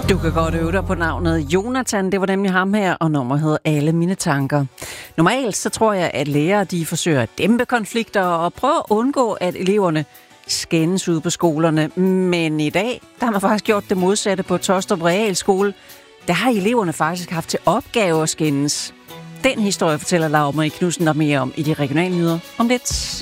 Du kan godt øve dig på navnet Jonathan, det var nemlig ham her, og nummeret hedder Alle mine tanker. Normalt så tror jeg, at lærere de forsøger at dæmpe konflikter og prøve at undgå, at eleverne skændes ude på skolerne. Men i dag, der har man faktisk gjort det modsatte på Taastrup Realskole. Der har eleverne faktisk haft til opgave at skændes. Den historie fortæller Laura Marie Knudsen der mere om i de regionale nyheder om lidt.